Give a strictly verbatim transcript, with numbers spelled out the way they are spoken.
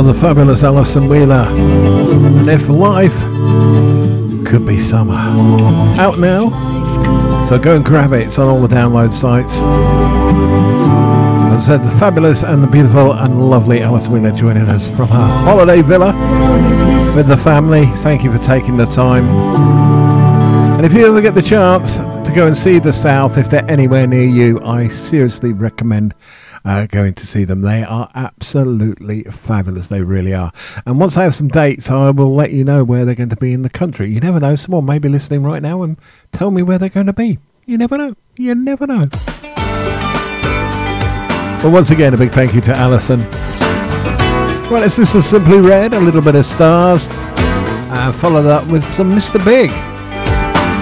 the fabulous Alison Wheeler. And If Life Could Be Summer. Out now, so go and grab it. It's on all the download sites. As I said, the fabulous and the beautiful and lovely Alison Wheeler joining us from her holiday villa with the family. Thank you for taking the time. And if you ever get the chance to go and see the South, if they're anywhere near you, I seriously recommend Uh, going to see them. They are absolutely fabulous. They really are. And once I have some dates, I will let you know where they're going to be in the country. You never know. Someone may be listening right now and tell me where they're going to be. You never know. You never know. Well, once again, a big thank you to Alison. Well, it's just a Simply Red, a little bit of Stars, and followed up with some Mister Big.